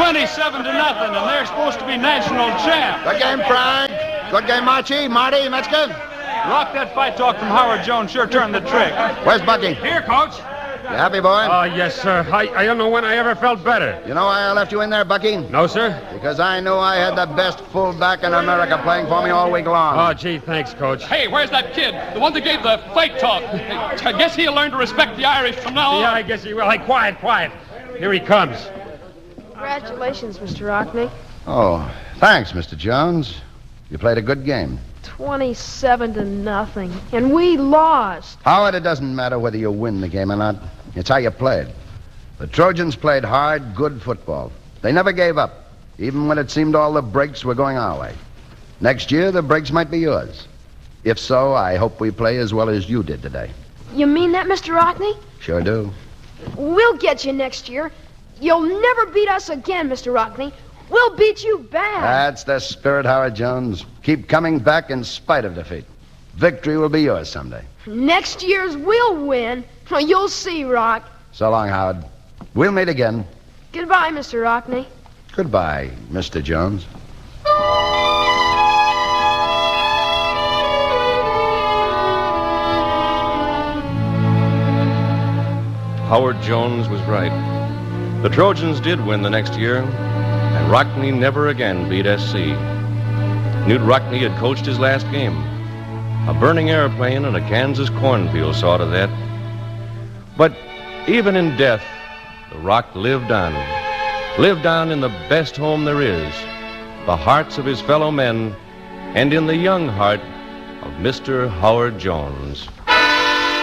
27 to nothing, and they're supposed to be national champs. Good game, Frank. Good game, Marty, Metzger. Rock, that fight talk from Howard Jones sure turned the trick. Where's Bucky? Here, Coach. You happy, boy? Oh, yes, sir. I don't know when I ever felt better. You know why I left you in there, Bucky? No, sir? Because I knew I had the best fullback in America playing for me all week long. Oh, gee, thanks, Coach. Hey, where's that kid? The one that gave the fight talk. I guess he'll learn to respect the Irish from now on. Yeah, I guess he will. Hey, quiet. Here he comes. Congratulations, Mr. Rockney. Oh, thanks, Mr. Jones. You played a good game. 27 to nothing. And we lost. Howard, it doesn't matter whether you win the game or not. It's how you played. The Trojans played hard, good football. They never gave up, even when it seemed all the breaks were going our way. Next year, the breaks might be yours. If so, I hope we play as well as you did today. You mean that, Mr. Rockney? Sure do. We'll get you next year. You'll never beat us again, Mr. Rockney. We'll beat you bad. That's the spirit, Howard Jones. Keep coming back in spite of defeat. Victory will be yours someday. Next year's we'll win. You'll see, Rock. So long, Howard. We'll meet again. Goodbye, Mr. Rockney. Goodbye, Mr. Jones. Howard Jones was right. The Trojans did win the next year, and Rockney never again beat SC. Knute Rockney had coached his last game. A burning airplane in a Kansas cornfield saw to that. But even in death, the Rock lived on in the best home there is, the hearts of his fellow men, and in the young heart of Mr. Howard Jones.